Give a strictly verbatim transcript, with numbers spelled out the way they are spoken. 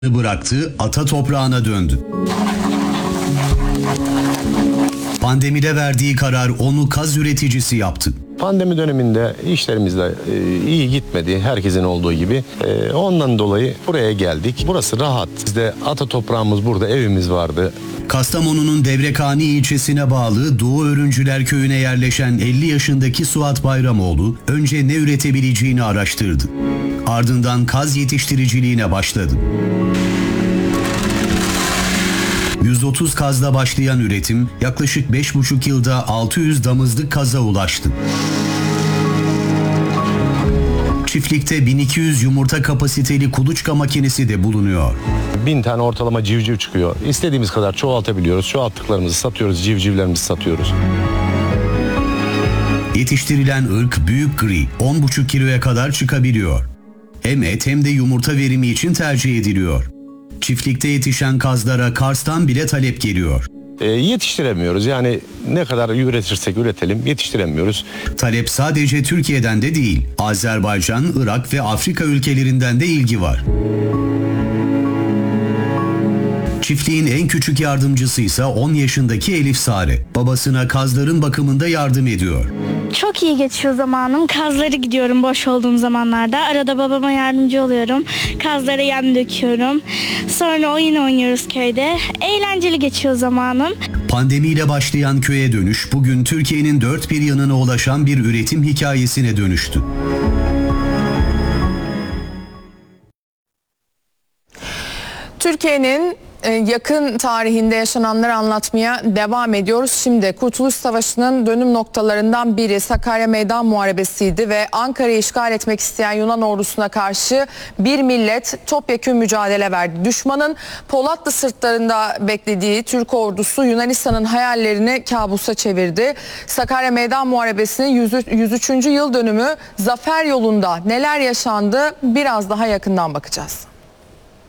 bıraktı, ata toprağına döndü. Pandemide verdiği karar onu kaz üreticisi yaptı. Pandemi döneminde işlerimiz de e, iyi gitmedi, herkesin olduğu gibi. E, ondan dolayı buraya geldik. Burası rahat. Bizde ata toprağımız burada, evimiz vardı. Kastamonu'nun Devrekani ilçesine bağlı Doğu Örüncüler Köyü'ne yerleşen elli yaşındaki Suat Bayramoğlu önce ne üretebileceğini araştırdı. Ardından kaz yetiştiriciliğine başladı. yüz otuz kazla başlayan üretim yaklaşık beş buçuk yılda altı yüz damızlık kaza ulaştı. Çiftlikte bin iki yüz yumurta kapasiteli kuluçka makinesi de bulunuyor. Bin tane ortalama civciv çıkıyor. İstediğimiz kadar çoğaltabiliyoruz. Çoğalttıklarımızı satıyoruz, civcivlerimizi satıyoruz. Yetiştirilen ırk büyük gri, on buçuk kiloya kadar çıkabiliyor. Hem et hem de yumurta verimi için tercih ediliyor. Çiftlikte yetişen kazlara Kars'tan bile talep geliyor. E, yetiştiremiyoruz. Yani ne kadar üretirsek üretelim yetiştiremiyoruz. Talep sadece Türkiye'den de değil, Azerbaycan, Irak ve Afrika ülkelerinden de ilgi var. Çiftliğin en küçük yardımcısı ise on yaşındaki Elif Sare. Babasına kazların bakımında yardım ediyor. Çok iyi geçiyor zamanım. Kazları gidiyorum boş olduğum zamanlarda. Arada babama yardımcı oluyorum. Kazlara yem döküyorum. Sonra oyun oynuyoruz köyde. Eğlenceli geçiyor zamanım. Pandemiyle başlayan köye dönüş bugün Türkiye'nin dört bir yanına ulaşan bir üretim hikayesine dönüştü. Türkiye'nin yakın tarihinde yaşananları anlatmaya devam ediyoruz. Şimdi Kurtuluş Savaşı'nın dönüm noktalarından biri Sakarya Meydan Muharebesi'ydi ve Ankara'yı işgal etmek isteyen Yunan ordusuna karşı bir millet topyekün mücadele verdi. Düşmanın Polatlı sırtlarında beklediği Türk ordusu Yunanistan'ın hayallerini kabusa çevirdi. Sakarya Meydan Muharebesi'nin yüz üçüncü yıl dönümü zafer yolunda neler yaşandı biraz daha yakından bakacağız.